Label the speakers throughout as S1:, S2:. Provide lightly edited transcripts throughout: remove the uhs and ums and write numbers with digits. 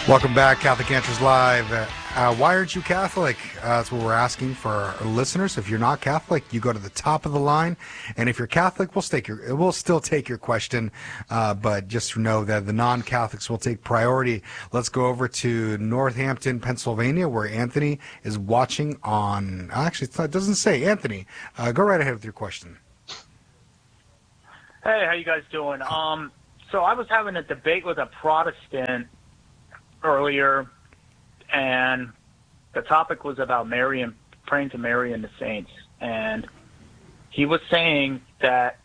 S1: Welcome back, Catholic Answers Live. Why aren't you Catholic? That's what we're asking for our listeners. If you're not Catholic, you go to the top of the line, and if you're Catholic, we'll still take your question. But just know that the non-Catholics will take priority. Let's go over to Northampton, Pennsylvania, where Anthony is watching on. Actually, it doesn't say Anthony. Go right ahead with your question.
S2: Hey, how you guys doing? So I was having a debate with a Protestant earlier, and the topic was about Mary and praying to Mary and the saints. And he was saying that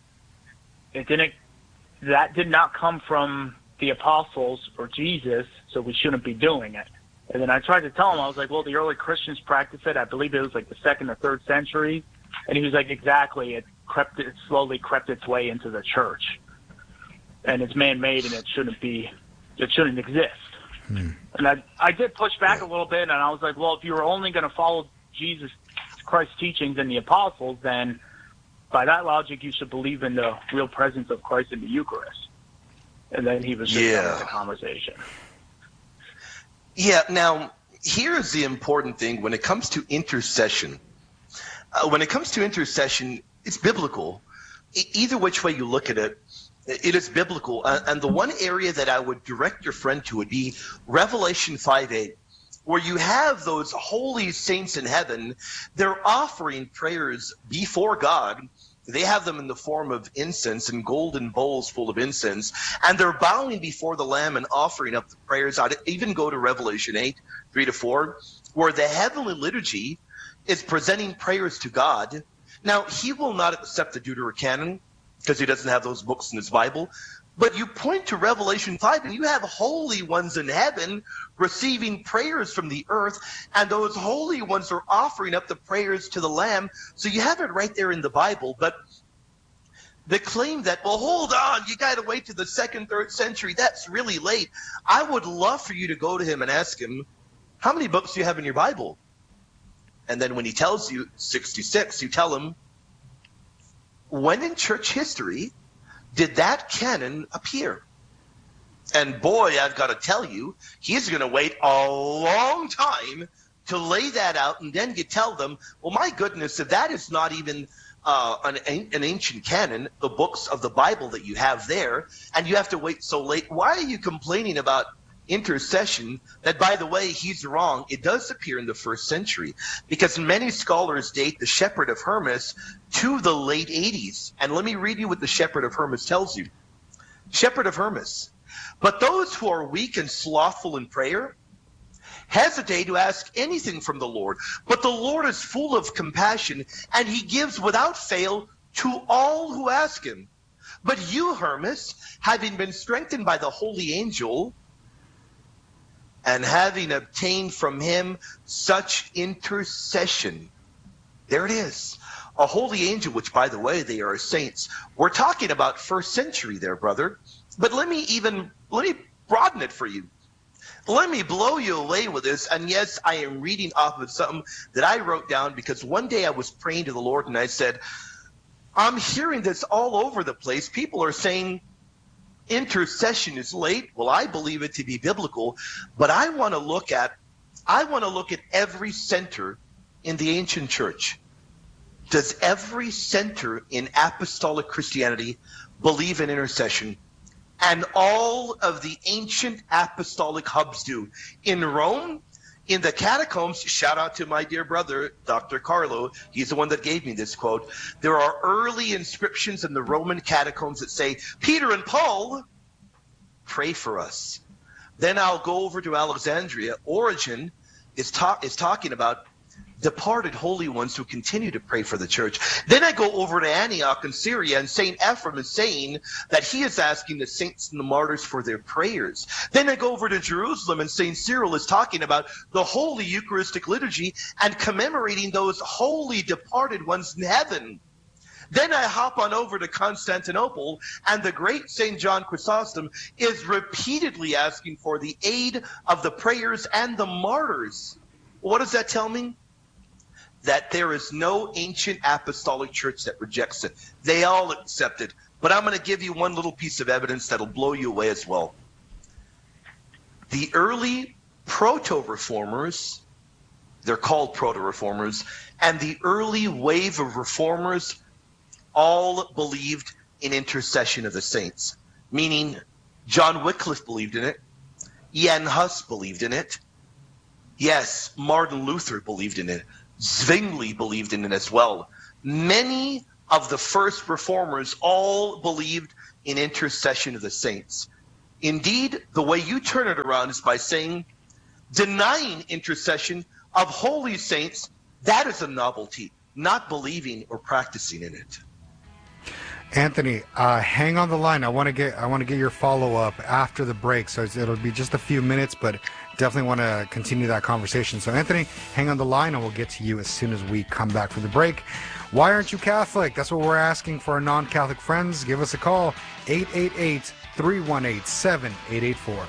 S2: that did not come from the apostles or Jesus, so we shouldn't be doing it. And then I tried to tell him, I was like, well, the early Christians practiced it. I believe it was like the 2nd or 3rd century. And he was like, exactly. It slowly crept its way into the church. And it's man-made, and it shouldn't exist. And I did push back a little bit, and I was like, well, if you were only going to follow Jesus Christ's teachings and the apostles, then by that logic, you should believe in the real presence of Christ in the Eucharist. And then he was just done with the conversation.
S3: Yeah, now, here's the important thing when it comes to intercession. It's biblical. Either which way you look at it, it is biblical. And the one area that I would direct your friend to would be Revelation 5:8, where you have those holy saints in heaven. They're offering prayers before God. They have them in the form of incense and golden bowls full of incense. And they're bowing before the Lamb and offering up the prayers. I'd even go to Revelation 8:3-4, where the heavenly liturgy is presenting prayers to God. Now, he will not accept the Deuterocanon, because he doesn't have those books in his Bible. But you point to Revelation 5, and you have holy ones in heaven receiving prayers from the earth, and those holy ones are offering up the prayers to the Lamb. So you have it right there in the Bible. But the claim that, well, hold on, you got to wait to the 2nd, 3rd century, that's really late. I would love for you to go to him and ask him, how many books do you have in your Bible? And then when he tells you 66, you tell him, when in church history did that canon appear? And boy, I've got to tell you, he's going to wait a long time to lay that out, and then you tell them, well, my goodness, if that is not even an ancient canon, the books of the Bible that you have there, and you have to wait so late, why are you complaining about intercession? That, by the way, he's wrong. It does appear in the 1st century, because many scholars date the Shepherd of Hermas to the late 80s. And let me read you what the Shepherd of Hermas tells you. Shepherd of Hermas: but those who are weak and slothful in prayer hesitate to ask anything from the Lord. But the Lord is full of compassion, and he gives without fail to all who ask him. But you, Hermas, having been strengthened by the holy angel, and having obtained from him such intercession. There it is. A holy angel, which, by the way, they are saints. We're talking about 1st century there, brother. But let me broaden it for you. Let me blow you away with this. And yes, I am reading off of something that I wrote down, because one day I was praying to the Lord and I said, I'm hearing this all over the place. People are saying intercession is late. Well, I believe it to be biblical, but I want to look at every center in the ancient church. Does every center in apostolic Christianity believe in intercession? And all of the ancient apostolic hubs do. In Rome, in the catacombs, shout out to my dear brother, Dr. Carlo, he's the one that gave me this quote. There are early inscriptions in the Roman catacombs that say, Peter and Paul, pray for us. Then I'll go over to Alexandria. Origen is talking about departed holy ones who continue to pray for the church. Then I go over to Antioch in Syria, and St. Ephrem is saying that he is asking the saints and the martyrs for their prayers. Then I go over to Jerusalem, and St. Cyril is talking about the holy Eucharistic liturgy and commemorating those holy departed ones in heaven. Then I hop on over to Constantinople, and the great St. John Chrysostom is repeatedly asking for the aid of the prayers and the martyrs. What does that tell me? That there is no ancient apostolic church that rejects it. They all accept it. But I'm going to give you one little piece of evidence that'll blow you away as well. The the early proto-reformers, they're called proto-reformers, and the early wave of reformers all believed in intercession of the saints, meaning John Wycliffe believed in it, Jan Hus believed in it, yes, Martin Luther believed in it, Zwingli believed in it as well. Many of the first reformers all believed in intercession of the saints. Indeed, the way you turn it around is by saying, denying intercession of holy saints, that is a novelty, not believing or practicing in it.
S1: Anthony, hang on the line. I want to get your follow-up after the break, so it'll be just a few minutes, but definitely want to continue that conversation. So Anthony, hang on the line, and we'll get to you as soon as we come back from the break. Why aren't you Catholic? That's what we're asking for our non-Catholic friends. Give us a call, 888-318-7884.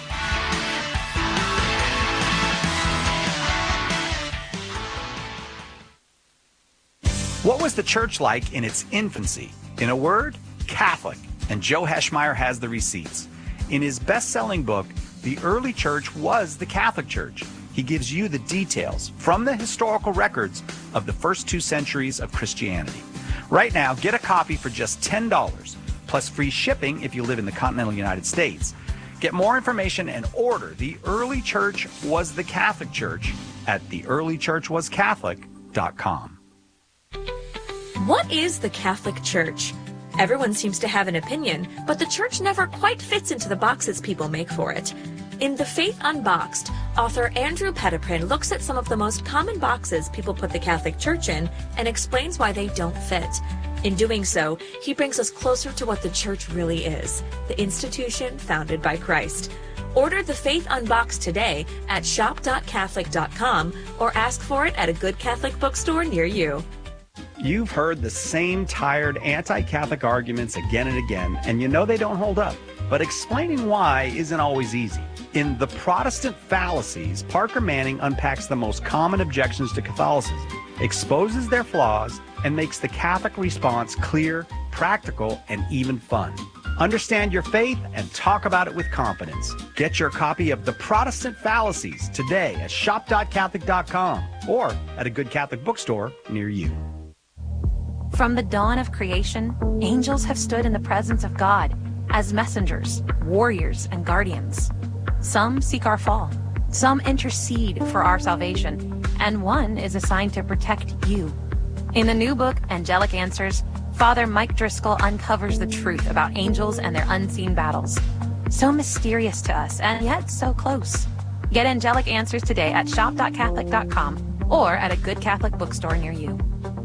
S4: What was the church like in its infancy? In a word, Catholic. And Joe Heschmeyer has the receipts. In his best-selling book, The Early Church Was the Catholic Church, he gives you the details from the historical records of the first 2 centuries of Christianity. Right now, get a copy for just $10, plus free shipping if you live in the continental United States. Get more information and order The Early Church Was the Catholic Church at theearlychurchwascatholic.com.
S5: What is the Catholic Church? Everyone seems to have an opinion, but the church never quite fits into the boxes people make for it. In The Faith Unboxed, author Andrew Petiprin looks at some of the most common boxes people put the Catholic Church in and explains why they don't fit. In doing so, he brings us closer to what the church really is, the institution founded by Christ. Order The Faith Unboxed today at shop.catholic.com or ask for it at a good Catholic bookstore near you.
S4: You've heard the same tired anti-Catholic arguments again and again, and you know they don't hold up. But explaining why isn't always easy. In The Protestant Fallacies, Parker Manning unpacks the most common objections to Catholicism, exposes their flaws, and makes the Catholic response clear, practical, and even fun. Understand your faith and talk about it with confidence. Get your copy of The Protestant Fallacies today at shop.catholic.com or at a good Catholic bookstore near you.
S6: From the dawn of creation, angels have stood in the presence of God as messengers, warriors, and guardians. Some seek our fall, some intercede for our salvation, and one is assigned to protect you. In the new book, Angelic Answers, Father Mike Driscoll uncovers the truth about angels and their unseen battles. So mysterious to us, and yet so close. Get Angelic Answers today at shop.catholic.com or at a good Catholic bookstore near you.